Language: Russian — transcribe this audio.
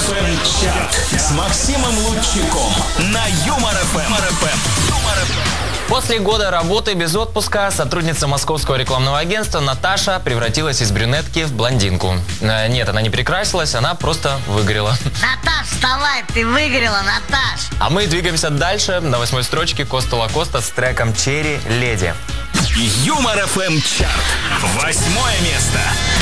Чарт с Максимом Лучиком на Юмор ФМ. После года работы без отпуска сотрудница московского рекламного агентства Наташа превратилась из брюнетки в блондинку. Нет, она не перекрасилась, она просто выгорела. Наташ, вставай, ты выгорела, Наташ. А мы двигаемся дальше. На 8-й строчке Коста Лакоста с треком «Черри Леди». Юмор ФМ Чарт. 8 место.